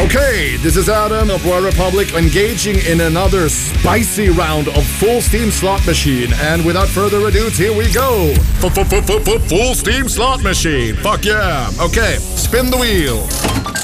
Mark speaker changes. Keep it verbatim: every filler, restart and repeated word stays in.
Speaker 1: Okay, this is Adam of Royal Republic engaging in another spicy round of Full Steam Slot Machine. And without further ado, here we go. Full Steam Slot Machine. Fuck yeah. Okay, spin the wheel.